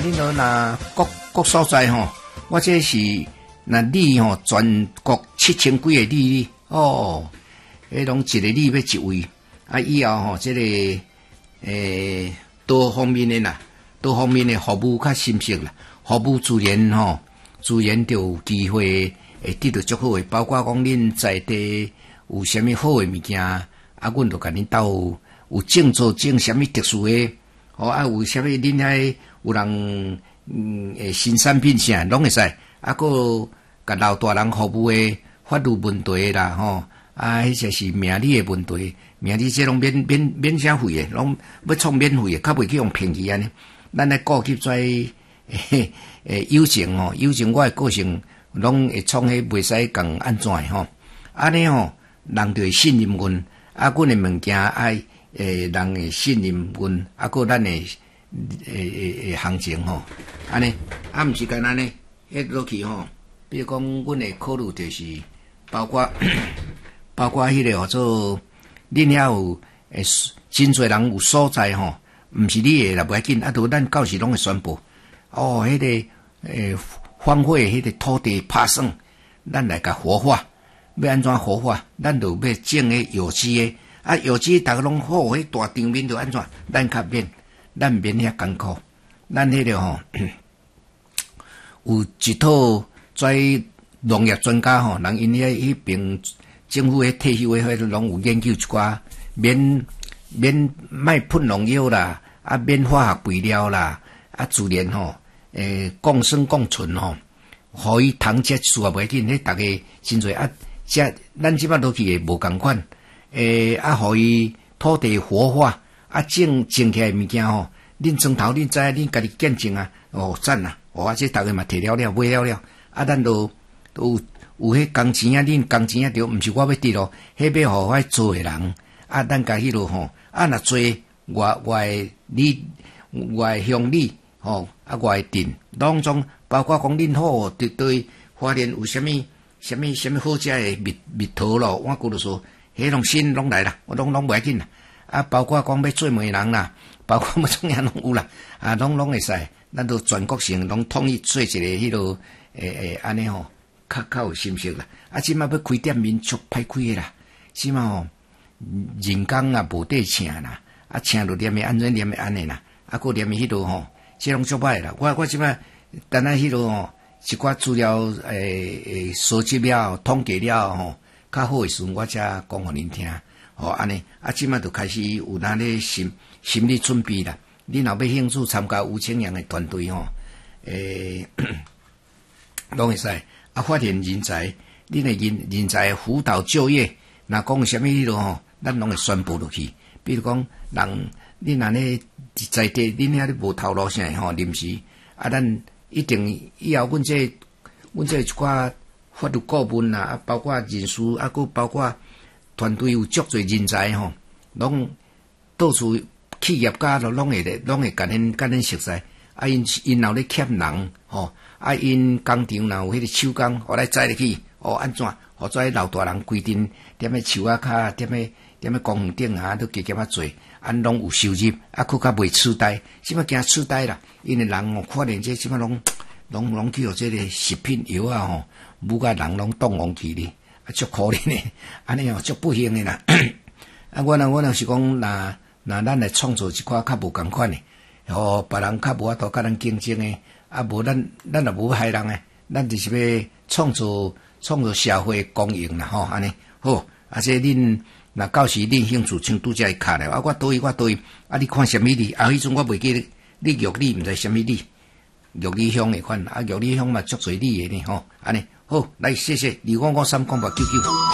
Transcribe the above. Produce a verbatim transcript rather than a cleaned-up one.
恁都若各各所在吼，我这是那里吼，全国七千几个里哦，迄拢一个里要一位，啊以后吼，这个诶多方面的啦，多方面的服務較深色啦，服務自然吼，自然就有機會會得到足好誒，包括講恁在地有啥物好誒物件，啊，阮就甲恁鬥有種做種啥物特殊誒，哦啊有啥物恁遐有人嗯誒新產品啥，攏會使，啊個甲老大人服務誒法律問題啦，吼。啊，迄些是名利的問題，名利這攏免免免啥費的，攏要創免費的，較袂去用便宜安尼。咱來顧及在誒誒友情吼，友情我的個性攏會創迄袂使共安怎的吼。安尼吼，人就會信任阮，啊，阮的物件愛誒人會信任阮，啊，個咱的誒誒誒行情吼，安尼，啊，毋是干安尼，迄落去吼，比如講，阮會考慮就是包括。包括迄個叫做，恁遐有誒真濟人有所在吼，毋是你誒啦，袂要緊，啊，都咱到時攏會宣布。哦，迄、那個誒荒廢迄個土地拍算，咱來甲活化，要安怎活化？咱就要種誒有機誒，啊，有機逐個攏好，迄大場面就安怎？咱較免，咱免遐艱苦。咱迄個吼，有一套在農業專家吼，人因遐迄邊。政府嘅退休嘅迄攏有研究一寡免免賣噴農藥啦，啊免化學肥料啦，啊自然吼誒共生共存吼，互伊通食事也袂緊，迄逐個真濟啊，食咱即擺落去嘅無共款，誒啊互伊土地活化，啊種種起來物件吼，恁莊頭恁知影，恁家己見證啊，哦讚啊，哦啊這逐個嘛摕了了買了了，啊咱都都有。有迄工錢啊，恁工錢啊，着毋是我要得咯，迄要互我做誒人，啊，咱家迄落吼，啊，若做外外里外鄉里吼，啊外鎮當中，包括講恁好，對對，花蓮有啥物啥物啥物好食誒蜜蜜桃咯，我講著說，迄攏新攏來啦，我攏攏袂要緊啦，啊，包括講要做媒人啦，包括乜種樣攏有啦，啊，攏攏會使，咱都全國性攏統一做一個迄落誒誒安尼吼。較較有心色啦，啊！即馬要開店面足歹開誒啦，即馬吼人工啊無得請啦，啊請着念誒安怎念誒安尼啦，啊個念誒迄落吼，即攏足歹啦。我我即馬等下迄落吼，一寡資料誒誒收集了、統計了吼，較好誒時陣我才講互恁聽，吼安尼，啊即馬就開始有咱咧心心理準備啦。恁若要興趣參加吳清陽誒團隊吼，誒攏會使。啊，發現人才，恁誒人人才輔導就業，若講啥物迄落吼，咱攏會宣布落去。比如講，人恁安尼在地，恁遐咧無頭路啥吼，臨時啊，咱一定以後阮這阮這一寡法律顧問啦，啊，包括人事，啊，閣包括團隊有足儕人才吼，攏到處企業家都攏會咧，攏會甲恁甲恁熟悉。啊，因因後咧欠人吼。啊！因工廠若有迄個手工，互來載入去，哦安怎？互做老大人規定踮咧樹仔骹，踮咧踮咧公園頂啊，都加減啊做，安攏有收入，啊，佫較袂痴呆，即擺驚痴呆啦。因為人哦，可能這即擺攏攏攏去互這個食品藥啊吼，母甲人攏當亡去哩，啊，足可憐誒，安尼哦，足不幸誒啦。啊，我若我若是講，若若咱來創造一寡較無共款誒，互別人較無法度甲咱競爭誒。啊，無咱咱也無害人誒，咱就是要創造創造社會公贏啦，吼，安尼好。啊，這恁若到時恁興趣像拄則會卡咧，啊，我倒伊我倒伊，啊，你看啥物哩？啊，迄陣我袂記得，你玉里毋知啥物里，玉里鄉誒款，啊，玉里鄉嘛足儕里誒呢，吼，安尼好，來謝謝二五五三廣播九九。